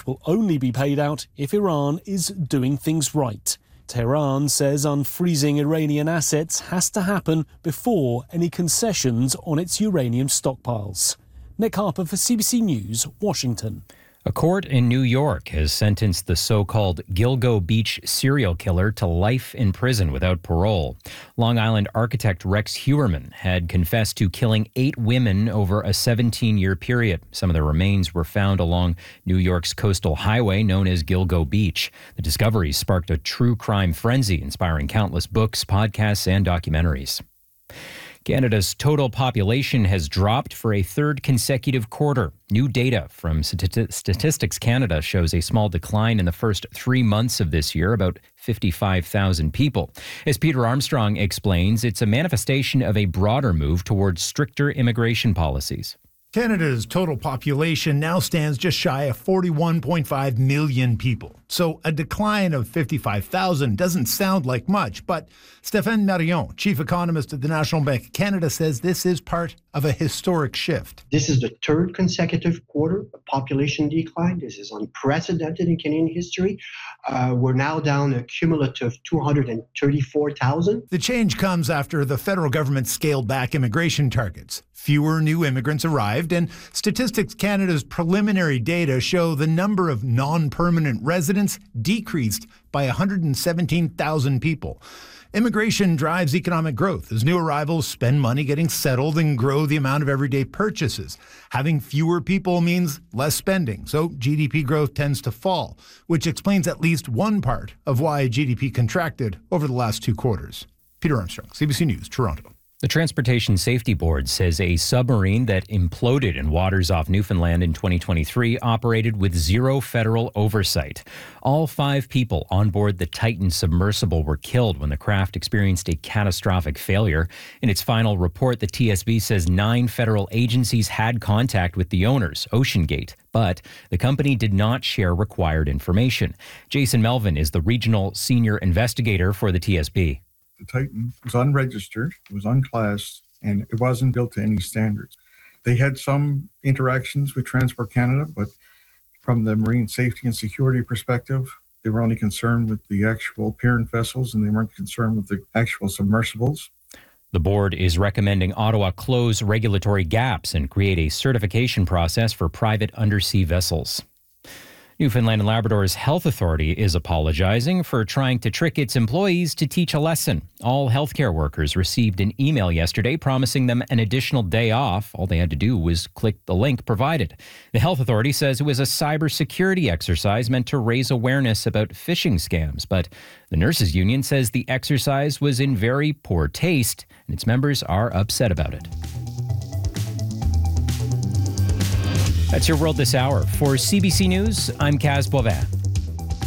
will only be paid out if Iran is doing things right. Tehran says unfreezing Iranian assets has to happen before any concessions on its uranium stockpiles. Nick Harper for CBC News, Washington. A court in New York has sentenced the so-called Gilgo Beach serial killer to life in prison without parole. Long Island architect Rex Heuermann had confessed to killing 8 women over a 17-year period. Some of the remains were found along New York's coastal highway known as Gilgo Beach. The discovery sparked a true crime frenzy, inspiring countless books, podcasts, and documentaries. Canada's total population has dropped for a third consecutive quarter. New data from Statistics Canada shows a small decline in the first 3 months of this year, about 55,000 people. As Peter Armstrong explains, it's a manifestation of a broader move towards stricter immigration policies. Canada's total population now stands just shy of 41.5 million people. So a decline of 55,000 doesn't sound like much, but Stéphane Marion, chief economist at the National Bank of Canada, says this is part of a historic shift. This is the third consecutive quarter of population decline. This is unprecedented in Canadian history. We're now down a cumulative 234,000. The change comes after the federal government scaled back immigration targets. Fewer new immigrants arrived, and Statistics Canada's preliminary data show the number of non-permanent residents decreased by 117,000 people. Immigration drives economic growth as new arrivals spend money getting settled and grow the amount of everyday purchases. Having fewer people means less spending, so GDP growth tends to fall, which explains at least one part of why GDP contracted over the last 2 quarters. Peter Armstrong, CBC News, Toronto. The Transportation Safety Board says a submarine that imploded in waters off Newfoundland in 2023 operated with zero federal oversight. All 5 people on board the Titan submersible were killed when the craft experienced a catastrophic failure. In its final report, the TSB says 9 federal agencies had contact with the owners, OceanGate, but the company did not share required information. Jason Melvin is the regional senior investigator for the TSB. The Titan was unregistered, it was unclassed, and it wasn't built to any standards. They had some interactions with Transport Canada, but from the marine safety and security perspective, they were only concerned with the actual parent vessels and they weren't concerned with the actual submersibles. The board is recommending Ottawa close regulatory gaps and create a certification process for private undersea vessels. Newfoundland and Labrador's Health Authority is apologizing for trying to trick its employees to teach a lesson. All healthcare workers received an email yesterday promising them an additional day off. All they had to do was click the link provided. The Health Authority says it was a cybersecurity exercise meant to raise awareness about phishing scams. But the Nurses Union says the exercise was in very poor taste, and its members are upset about it. That's your World This Hour. For CBC News, I'm Kaz Boivin.